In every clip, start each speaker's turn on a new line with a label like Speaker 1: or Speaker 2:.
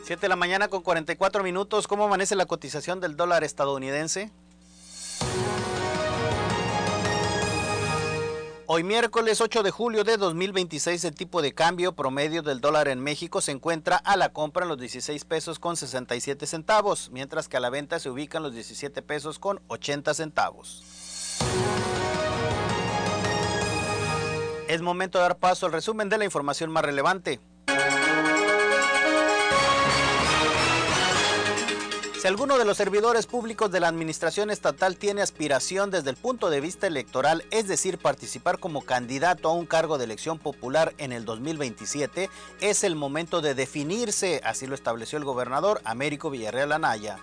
Speaker 1: 7 de la mañana con 44 minutos. ¿Cómo amanece la cotización del dólar estadounidense? Hoy miércoles 8 de julio de 2026 el tipo de cambio promedio del dólar en México se encuentra a la compra en los 16 pesos con 67 centavos, mientras que a la venta se ubica en los 17 pesos con 80 centavos. Es momento de dar paso al resumen de la información más relevante. Si alguno de los servidores públicos de la administración estatal tiene aspiración desde el punto de vista electoral, es decir, participar como candidato a un cargo de elección popular en el 2027, es el momento de definirse, así lo estableció el gobernador Américo Villarreal Anaya.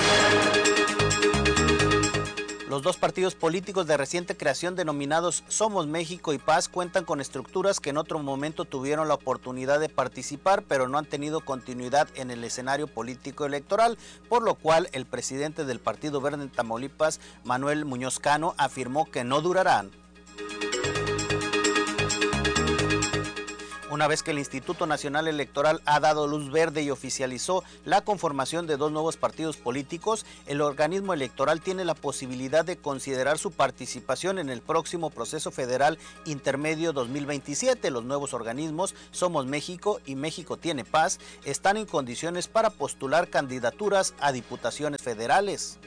Speaker 1: Los dos partidos políticos de reciente creación denominados Somos México y Paz cuentan con estructuras que en otro momento tuvieron la oportunidad de participar, pero no han tenido continuidad en el escenario político electoral, por lo cual el presidente del Partido Verde en Tamaulipas, Manuel Muñoz Cano, afirmó que no durarán. Una vez que el Instituto Nacional Electoral ha dado luz verde y oficializó la conformación de dos nuevos partidos políticos, el organismo electoral tiene la posibilidad de considerar su participación en el próximo proceso federal intermedio 2027. Los nuevos organismos, Somos México y México Tiene Paz, están en condiciones para postular candidaturas a diputaciones federales.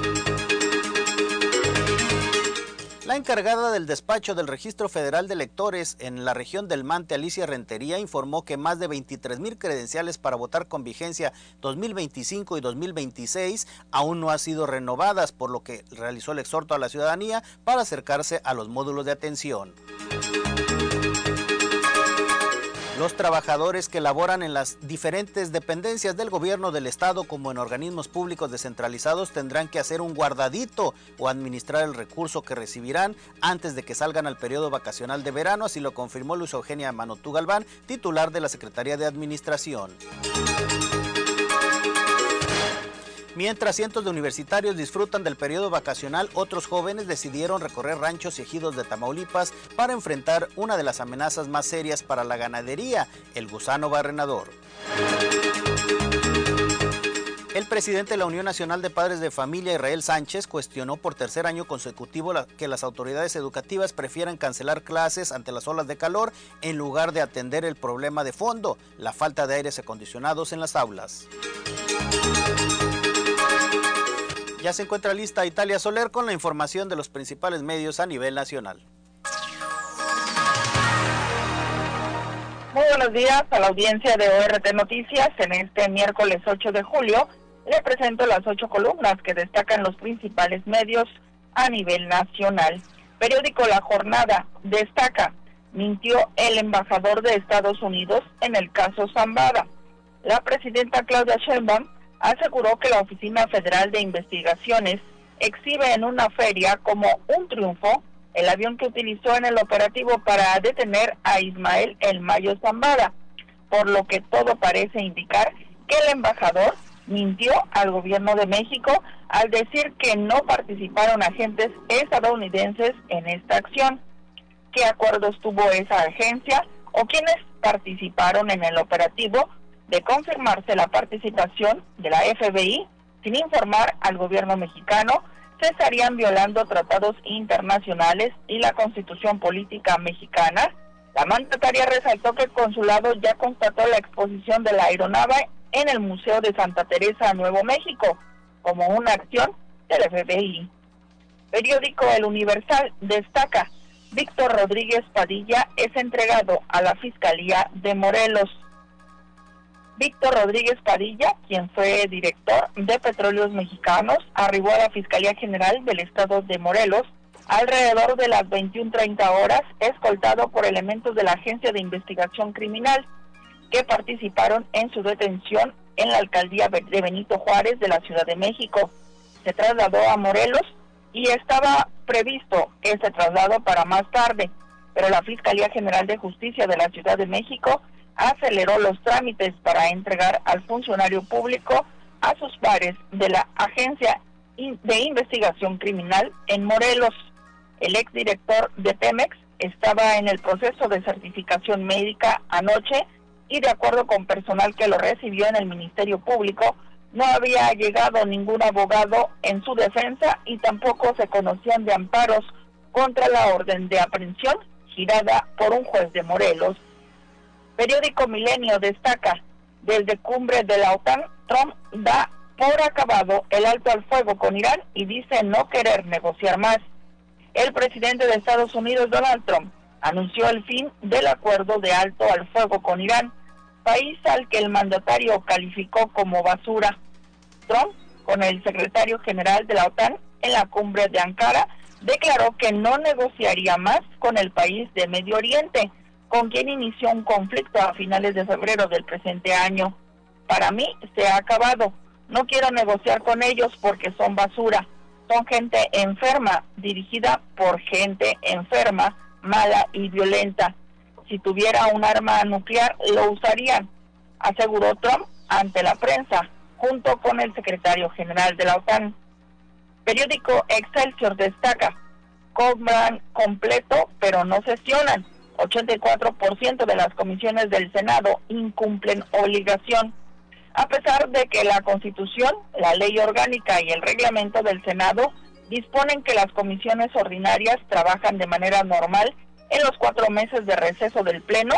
Speaker 1: La encargada del despacho del Registro Federal de Electores en la región del Mante, Alicia Rentería, informó que más de 23,000 credenciales para votar con vigencia 2025 y 2026 aún no han sido renovadas, por lo que realizó el exhorto a la ciudadanía para acercarse a los módulos de atención. Los trabajadores que laboran en las diferentes dependencias del gobierno del estado como en organismos públicos descentralizados tendrán que hacer un guardadito o administrar el recurso que recibirán antes de que salgan al periodo vacacional de verano, así lo confirmó Luz Eugenia Manotú Galván, titular de la Secretaría de Administración. Mientras cientos de universitarios disfrutan del periodo vacacional, otros jóvenes decidieron recorrer ranchos y ejidos de Tamaulipas para enfrentar una de las amenazas más serias para la ganadería, el gusano barrenador. El presidente de la Unión Nacional de Padres de Familia, Israel Sánchez, cuestionó por tercer año consecutivo que las autoridades educativas prefieran cancelar clases ante las olas de calor en lugar de atender el problema de fondo, la falta de aires acondicionados en las aulas. Ya se encuentra lista Italia Soler con la información de los principales medios a nivel nacional.
Speaker 2: Muy buenos días a la audiencia de ORT Noticias. En este miércoles 8 de julio le presento las 8 columnas que destacan los principales medios a nivel nacional. Periódico La Jornada destaca: mintió el embajador de Estados Unidos en el caso Zambada. La presidenta Claudia Sheinbaum aseguró que la Oficina Federal de Investigaciones exhibe en una feria como un triunfo el avión que utilizó en el operativo para detener a Ismael El Mayo Zambada, por lo que todo parece indicar que el embajador mintió al gobierno de México al decir que no participaron agentes estadounidenses en esta acción. ¿Qué acuerdos tuvo esa agencia o quiénes participaron en el operativo? De confirmarse la participación de la FBI, sin informar al gobierno mexicano, se estarían violando tratados internacionales y la Constitución Política Mexicana. La mandataria resaltó que el consulado ya constató la exposición de la aeronave en el Museo de Santa Teresa, Nuevo México, como una acción del FBI. Periódico El Universal destaca: Víctor Rodríguez Padilla es entregado a la Fiscalía de Morelos. Víctor Rodríguez Padilla, quien fue director de Petróleos Mexicanos, arribó a la Fiscalía General del Estado de Morelos alrededor de las 21:30 horas, escoltado por elementos de la Agencia de Investigación Criminal, que participaron en su detención en la alcaldía de Benito Juárez de la Ciudad de México. Se trasladó a Morelos y estaba previsto este traslado para más tarde, pero la Fiscalía General de Justicia de la Ciudad de México aceleró los trámites para entregar al funcionario público a sus pares de la Agencia de Investigación Criminal en Morelos. El exdirector de Pemex estaba en el proceso de certificación médica anoche y de acuerdo con personal que lo recibió en el Ministerio Público, no había llegado ningún abogado en su defensa y tampoco se conocían de amparos contra la orden de aprehensión girada por un juez de Morelos. Periódico Milenio destaca, desde cumbre de la OTAN, Trump da por acabado el alto al fuego con Irán y dice no querer negociar más. El presidente de Estados Unidos, Donald Trump, anunció el fin del acuerdo de alto al fuego con Irán, país al que el mandatario calificó como basura. Trump, con el secretario general de la OTAN en la cumbre de Ankara, declaró que no negociaría más con el país de Medio Oriente, con quien inició un conflicto a finales de febrero del presente año. Para mí se ha acabado. No quiero negociar con ellos porque son basura. Son gente enferma, dirigida por gente enferma, mala y violenta. Si tuviera un arma nuclear, lo usarían, aseguró Trump ante la prensa, junto con el secretario general de la OTAN. Periódico Excelsior destaca, cobran completo pero no sesionan. 84% de las comisiones del Senado incumplen obligación. A pesar de que la Constitución, la Ley Orgánica y el Reglamento del Senado disponen que las comisiones ordinarias trabajan de manera normal en los 4 meses de receso del Pleno,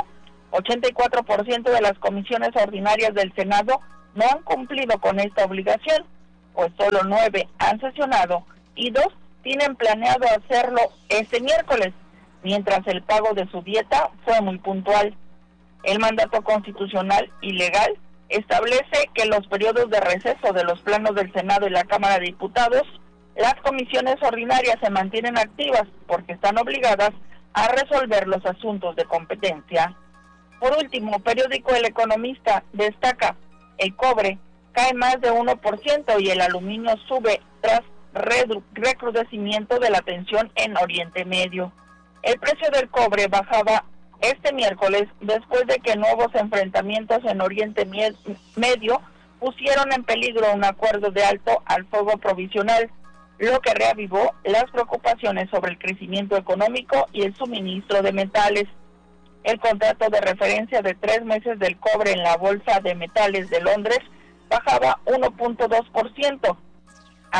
Speaker 2: 84% de las comisiones ordinarias del Senado no han cumplido con esta obligación, pues solo 9 han sesionado y 2 tienen planeado hacerlo este miércoles, mientras el pago de su dieta fue muy puntual. El mandato constitucional y legal establece que en los periodos de receso de los plenos del Senado y la Cámara de Diputados, las comisiones ordinarias se mantienen activas porque están obligadas a resolver los asuntos de competencia. Por último, periódico El Economista destaca, el cobre cae más de 1% y el aluminio sube tras recrudecimiento de la tensión en Oriente Medio. El precio del cobre bajaba este miércoles después de que nuevos enfrentamientos en Oriente Medio pusieron en peligro un acuerdo de alto al fuego provisional, lo que reavivó las preocupaciones sobre el crecimiento económico y el suministro de metales. El contrato de referencia de 3 meses del cobre en la Bolsa de Metales de Londres bajaba 1.2% a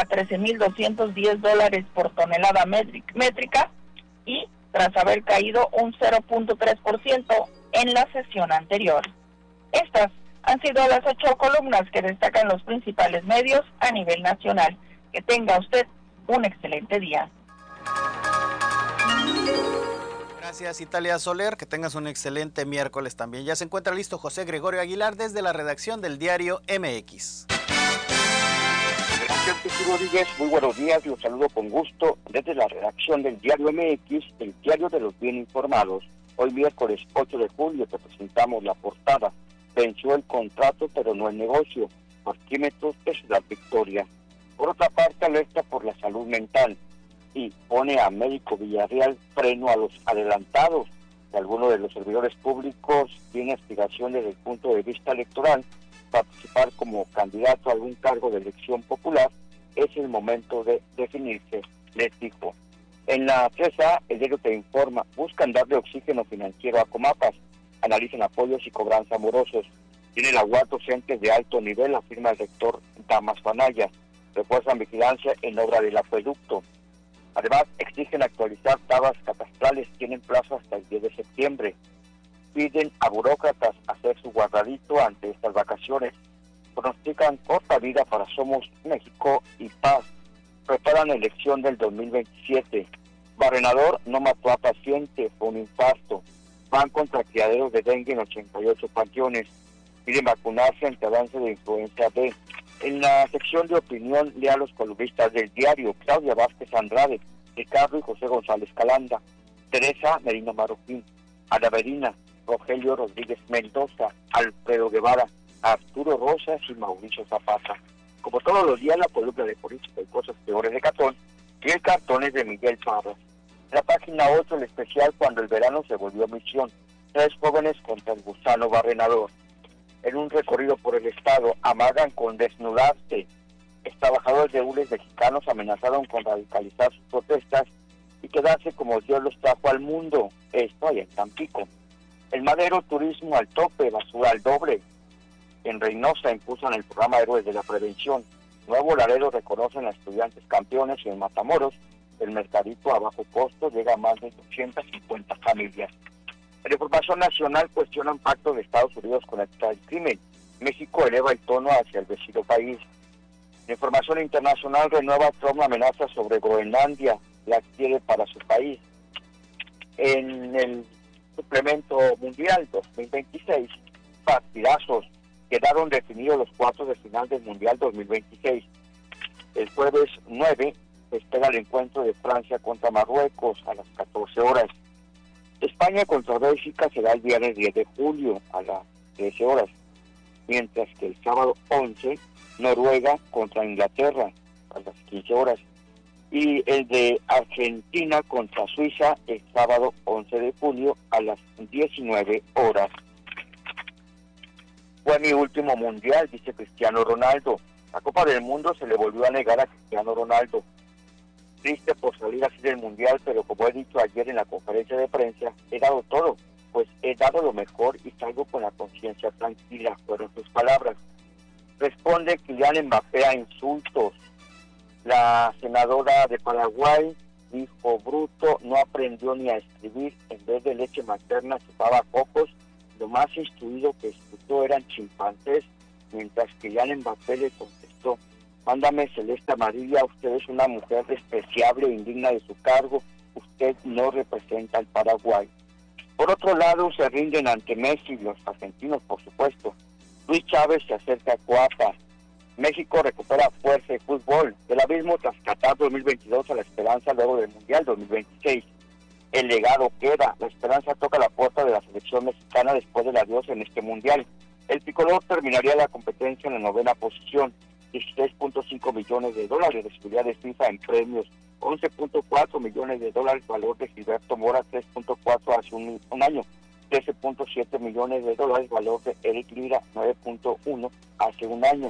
Speaker 2: $13,210 por tonelada métrica y tras haber caído un 0.3% en la sesión anterior. Estas han sido las 8 columnas que destacan los principales medios a nivel nacional. Que tenga usted un excelente día.
Speaker 1: Gracias, Italia Soler, que tengas un excelente miércoles también. Ya se encuentra listo José Gregorio Aguilar desde la redacción del diario MX.
Speaker 3: Gracias, Jesús Rodríguez. Muy buenos días, los saludo con gusto desde la redacción del diario MX, el diario de los bien informados. Hoy miércoles 8 de julio te presentamos la portada. Venció el contrato pero no el negocio. Parquímetros de Ciudad Victoria. Por otra parte, alerta por la salud mental y pone a Médico Villarreal freno a los adelantados. Si alguno de los servidores públicos tiene aspiración desde el punto de vista electoral, participar como candidato a algún cargo de elección popular, es el momento de definirse, les dijo. En la 3A, el diario te informa, buscan darle oxígeno financiero a Comapas, analizan apoyos y cobranza morosos. Tiene la UAT docentes de alto nivel, afirma el rector Damas Fanaya. Refuerzan vigilancia en obra del acueducto. Además, exigen actualizar tablas catastrales, tienen plazo hasta el 10 de septiembre. Piden a burócratas hacer su guardadito ante estas vacaciones. Pronostican corta vida para Somos México y Paz. Preparan elección del 2027. Barrenador no mató a paciente, fue un infarto. Van contra criaderos de dengue en 88 panteones. Piden vacunarse ante avance de influenza B. En la sección de opinión, lea a los columnistas del diario: Claudia Vázquez Andrade, Ricardo y José González Calanda, Teresa Merino Marroquín, Ana Verina, Rogelio Rodríguez Mendoza, Alfredo Guevara, Arturo Rosas y Mauricio Zapata. Como todos los días, la columna de política y cosas peores de Catón y el cartón es de Miguel Parras. La página 8, el especial Cuando el verano se volvió misión. 3 jóvenes contra el gusano barrenador. En un recorrido por el estado, amagan con desnudarse. Trabajadores de ULES mexicanos amenazaron con radicalizar sus protestas y quedarse como Dios los trajo al mundo. Esto allá en Tampico. En Madero, turismo al tope, basura al doble. En Reynosa impulsan el programa Héroes de la Prevención. Nuevo Laredo reconocen a estudiantes campeones y en Matamoros el mercadito a bajo costo llega a más de 250 familias. En información nacional cuestionan pacto de Estados Unidos contra el crimen. México eleva el tono hacia el vecino país. En información internacional renueva Trump la amenaza sobre Groenlandia, la quiere para su país. En el suplemento mundial 2026, partidazos, quedaron definidos los cuartos de final del Mundial 2026. El jueves 9 se espera el encuentro de Francia contra Marruecos a las 14 horas. España contra Bélgica será el viernes 10 de julio a las 13 horas, mientras que el sábado 11, Noruega contra Inglaterra a las 15 horas. Y el de Argentina contra Suiza el sábado 11 de julio a las 19 horas. Fue mi último mundial, dice Cristiano Ronaldo. La Copa del Mundo se le volvió a negar a Cristiano Ronaldo. Triste por salir así del mundial, pero como he dicho ayer en la conferencia de prensa, he dado todo, pues he dado lo mejor y salgo con la conciencia tranquila, fueron sus palabras. Responde Kylian Mbappé a insultos. La senadora de Paraguay dijo: bruto, no aprendió ni a escribir, en vez de leche materna chupaba cocos, lo más instruido que escuchó eran chimpancés, mientras que Kylian Mbappé le contestó: mándame celeste amarilla, usted es una mujer despreciable e indigna de su cargo, usted no representa al Paraguay. Por otro lado, se rinden ante Messi los argentinos, por supuesto. Luis Chávez se acerca a Coapa. México recupera fuerza de fútbol, del abismo tras Qatar 2022 a la esperanza luego del Mundial 2026. El legado queda, la esperanza toca la puerta de la selección mexicana después del adiós en este Mundial. El tricolor terminaría la competencia en la 9ª posición, 16.5 millones de dólares recibiría de FIFA en premios, 11.4 millones de dólares valor de Gilberto Mora, 3.4 hace un año, 13.7 millones de dólares valor de Eric Lira, 9.1 hace un año,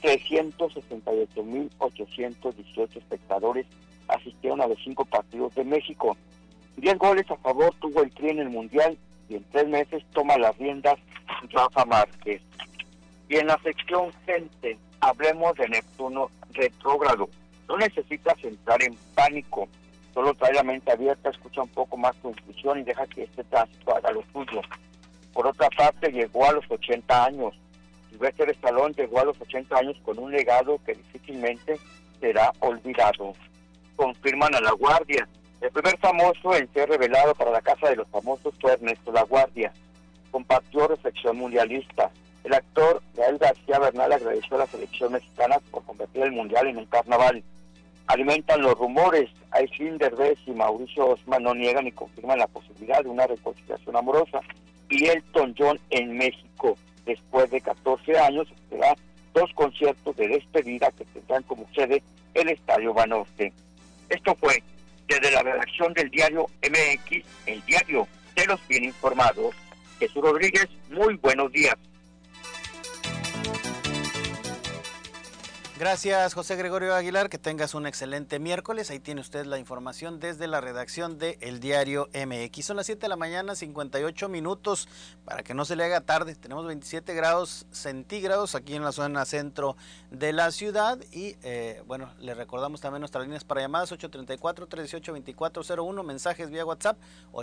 Speaker 3: 368.818 espectadores asistieron a los 5 partidos de México. 10 goles a favor tuvo el Tri en el Mundial y en 3 meses toma las riendas Rafa Márquez. Y en la sección gente, hablemos de Neptuno retrógrado. No necesitas entrar en pánico, solo trae la mente abierta, escucha un poco más tu intuición y deja que este tránsito haga lo suyo. Por otra parte, llegó a los 80 años. Sylvester Stallone llegó a los 80 años con un legado que difícilmente será olvidado. Confirman a La Guardia. El primer famoso en ser revelado para la Casa de los Famosos fue Ernesto La Guardia. Compartió reflexión mundialista. El actor Gael García Bernal agradeció a la selección mexicana por convertir el Mundial en un carnaval. Alimentan los rumores. Aislinn Derbez y Mauricio Osman no niegan y confirman la posibilidad de una reconciliación amorosa. Y Elton John en México. Después de 14 años, será 2 conciertos de despedida que tendrán como sede el Estadio Banorte. Esto fue desde la redacción del diario MX, el diario de los bien informados. Jesús Rodríguez, muy buenos días.
Speaker 1: Gracias, José Gregorio Aguilar, que tengas un excelente miércoles. Ahí tiene usted la información desde la redacción de El Diario MX. Son las 7 de la mañana, 58 minutos, para que no se le haga tarde. Tenemos 27 grados centígrados aquí en la zona centro de la ciudad y, bueno, le recordamos también nuestras líneas para llamadas, 834-318-2401, mensajes vía WhatsApp,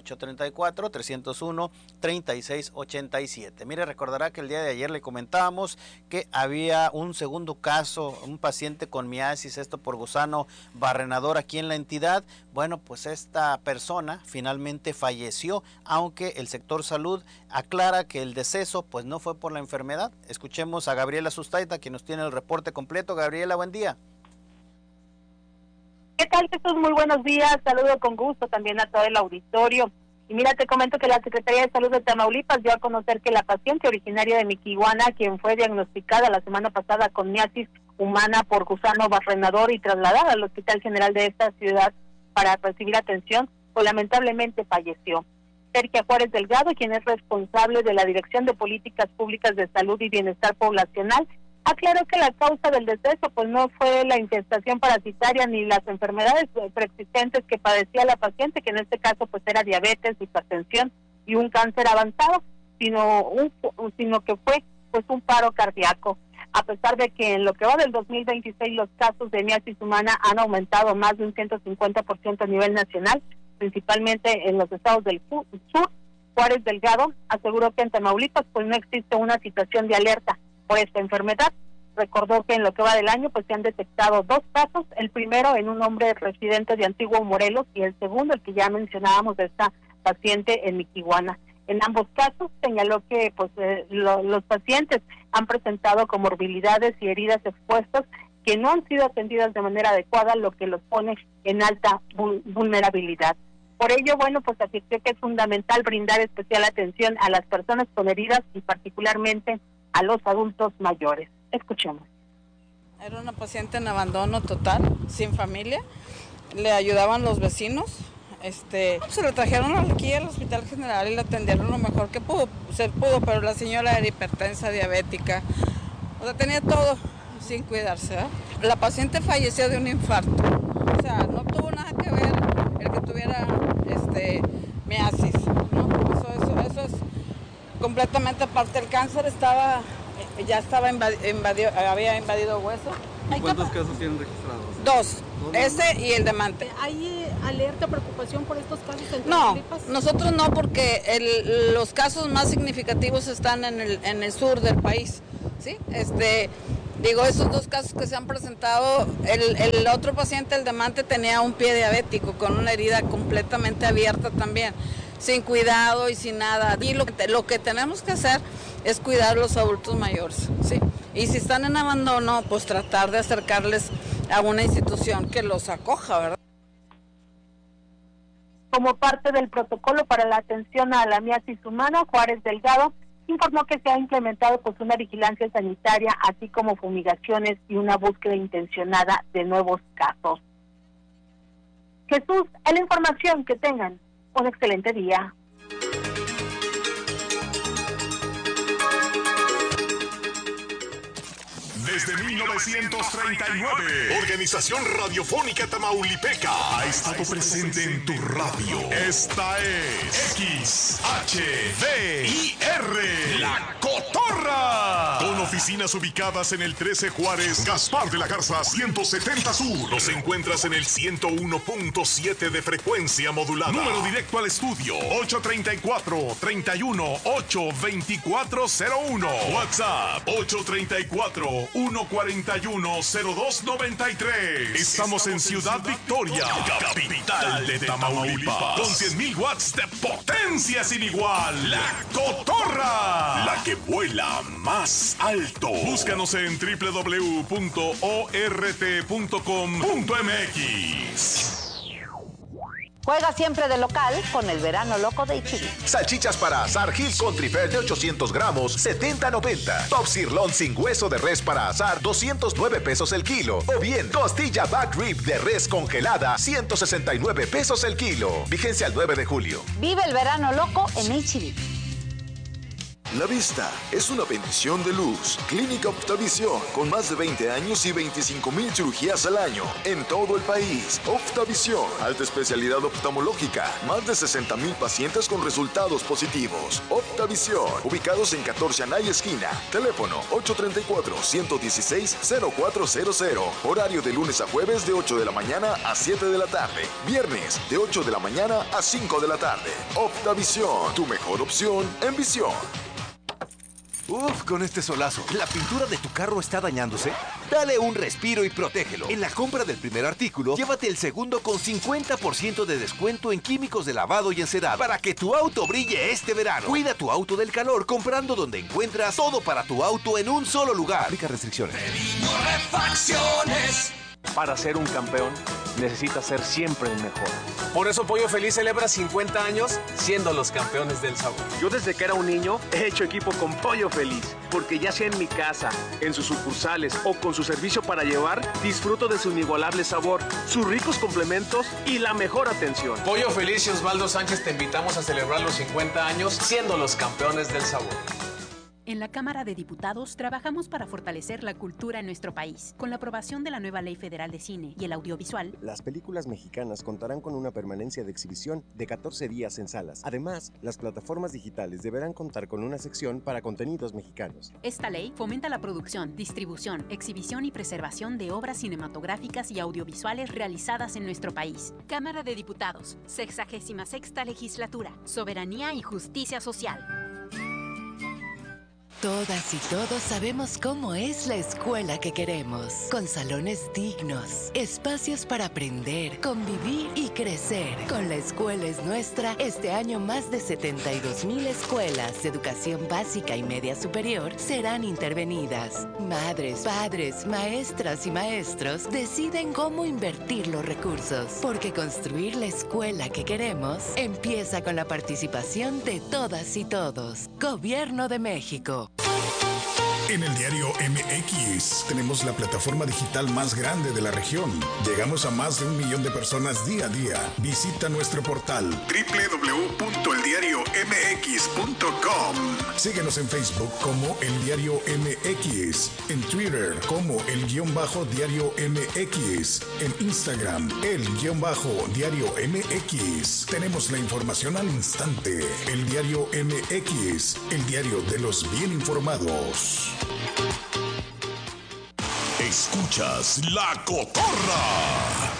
Speaker 1: 834-301-3687. Mire, recordará que el día de ayer le comentábamos que había un segundo caso, un paciente con miasis, esto por gusano barrenador aquí en la entidad. Bueno, pues esta persona finalmente falleció, aunque el sector salud aclara que el deceso pues no fue por la enfermedad. Escuchemos a Gabriela Sustaita, quien nos tiene el reporte completo. Gabriela, buen día.
Speaker 4: ¿Qué tal, Jesús? Muy buenos días. Saludo con gusto también a todo el auditorio. Y mira, te comento que la Secretaría de Salud de Tamaulipas dio a conocer que la paciente originaria de Miquihuana, quien fue diagnosticada la semana pasada con miasis humana por gusano barrenador y trasladada al Hospital General de esta ciudad para recibir atención, pues lamentablemente falleció. Sergio Juárez Delgado, quien es responsable de la Dirección de Políticas Públicas de Salud y Bienestar Poblacional, aclaró que la causa del deceso pues no fue la infestación parasitaria ni las enfermedades preexistentes que padecía la paciente, que en este caso pues era diabetes, hipertensión y un cáncer avanzado, sino que fue pues un paro cardíaco. A pesar de que en lo que va del 2026 los casos de miasis humana han aumentado más de un 150% a nivel nacional, principalmente en los estados del sur, Juárez Delgado aseguró que en Tamaulipas pues no existe una situación de alerta por esta enfermedad. Recordó que en lo que va del año pues se han detectado 2 casos, el primero en un hombre residente de Antiguo Morelos y el segundo, el que ya mencionábamos, de esta paciente en Miquihuana. En ambos casos señaló que pues los pacientes han presentado comorbilidades y heridas expuestas que no han sido atendidas de manera adecuada, lo que los pone en alta vulnerabilidad. Por ello, bueno, pues advirtió que es fundamental brindar especial atención a las personas con heridas y particularmente a los adultos mayores. Escuchemos.
Speaker 5: Era una paciente en abandono total, sin familia. Le ayudaban los vecinos. Se le trajeron aquí al Hospital General y la atendieron lo mejor que pudo, pero la señora era hipertensa, diabética, o sea, tenía todo sin cuidarse, ¿verdad? La paciente falleció de un infarto, o sea, no tuvo nada que ver el que tuviera miasis, ¿no? Eso es completamente aparte. El cáncer había invadido hueso.
Speaker 6: ¿Cuántos casos tienen registrados?
Speaker 5: 2, ese y el de Mante.
Speaker 7: ¿Hay alerta, preocupación por estos casos en
Speaker 5: Tamaulipas? No, nosotros no, porque los casos más significativos están en el sur del país, ¿sí? Esos 2 casos que se han presentado, el otro paciente, el de Mante, tenía un pie diabético con una herida completamente abierta también, sin cuidado y sin nada. Y lo que tenemos que hacer es cuidar a los adultos mayores, ¿sí? Y si están en abandono, pues tratar de acercarles a una institución que los acoja, ¿verdad?
Speaker 4: Como parte del protocolo para la atención a la miasis humana, Juárez Delgado informó que se ha implementado pues una vigilancia sanitaria, así como fumigaciones y una búsqueda intencionada de nuevos casos. Jesús, es la información. Que tengan un excelente día.
Speaker 8: Desde 1939, Organización Radiofónica Tamaulipeca ha estado presente en tu radio. Esta es XHVIR, La Cotorra. Con oficinas ubicadas en el 13 Juárez, Gaspar de la Garza 170 Sur. Nos encuentras en el 101.7 de frecuencia modulada. Número directo al estudio 834-318-2401. WhatsApp 834-141-0293. Estamos en Ciudad Victoria, capital de Tamaulipas, con 100,000 watts de potencia sin igual. La Cotorra, la que vuela más alto. Búscanos en www.ort.com.mx.
Speaker 9: Juega siempre de local con el verano loco de H-E-B.
Speaker 10: Salchichas para asar Hill Country Fair de 800 gramos, 70.90. Top Sirloin sin hueso de res para asar, 209 pesos el kilo. O bien, costilla back rib de res congelada, 169 pesos el kilo. Vigencia al 9 de julio.
Speaker 9: Vive el verano loco en H-E-B.
Speaker 11: La vista es una bendición de luz. Clínica Optavisión, con más de 20 años y 25,000 cirugías al año en todo el país. Optavisión, alta especialidad oftalmológica, más de 60,000 pacientes con resultados positivos. Optavisión, ubicados en 14 Anaya esquina. Teléfono 834-116-0400. Horario de lunes a jueves de 8 de la mañana a 7 de la tarde. Viernes de 8 de la mañana a 5 de la tarde. Optavisión, tu mejor opción en visión.
Speaker 12: Uf, con este solazo. ¿La pintura de tu carro está dañándose? Dale un respiro y protégelo. En la compra del primer artículo, llévate el segundo con 50% de descuento en químicos de lavado y encerado para que tu auto brille este verano. Cuida tu auto del calor comprando donde encuentras todo para tu auto en un solo lugar. Aplica restricciones.
Speaker 13: Refacciones. Para ser un campeón, necesitas ser siempre el mejor. Por eso Pollo Feliz celebra 50 años siendo los campeones del sabor. Yo desde que era un niño he hecho equipo con Pollo Feliz, porque ya sea en mi casa, en sus sucursales o con su servicio para llevar, disfruto de su inigualable sabor, sus ricos complementos y la mejor atención. Pollo Feliz y Osvaldo Sánchez te invitamos a celebrar los 50 años siendo los campeones del sabor.
Speaker 14: En la Cámara de Diputados trabajamos para fortalecer la cultura en nuestro país. Con la aprobación de la nueva Ley Federal de Cine y el Audiovisual,
Speaker 15: las películas mexicanas contarán con una permanencia de exhibición de 14 días en salas. Además, las plataformas digitales deberán contar con una sección para contenidos mexicanos.
Speaker 14: Esta ley fomenta la producción, distribución, exhibición y preservación de obras cinematográficas y audiovisuales realizadas en nuestro país. Cámara de Diputados, 66ª Legislatura, Soberanía y Justicia Social.
Speaker 16: Todas y todos sabemos cómo es la escuela que queremos, con salones dignos, espacios para aprender, convivir y crecer. Con La Escuela es Nuestra, este año más de 72,000 escuelas de educación básica y media superior serán intervenidas. Madres, padres, maestras y maestros deciden cómo invertir los recursos, porque construir la escuela que queremos empieza con la participación de todas y todos. Gobierno de México.
Speaker 17: En el diario MX tenemos la plataforma digital más grande de la región. Llegamos a más de 1 millón de personas día a día. Visita nuestro portal www.eldiariomx.com. Síguenos en Facebook como El Diario MX, en Twitter como El_Diario MX, en Instagram El_Diario MX. Tenemos la información al instante. El Diario MX, el diario de los bien informados.
Speaker 8: Escuchas La Cotorra.